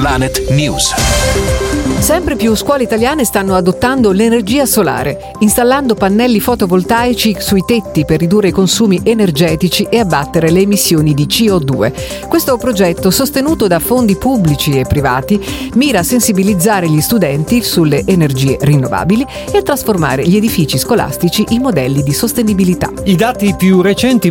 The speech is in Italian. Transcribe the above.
Planet News. Sempre più scuole italiane stanno adottando l'energia solare, installando pannelli fotovoltaici sui tetti per ridurre i consumi energetici e abbattere le emissioni di CO2. Questo progetto, sostenuto da fondi pubblici e privati, mira a sensibilizzare gli studenti sulle energie rinnovabili e a trasformare gli edifici scolastici in modelli di sostenibilità. I dati più recenti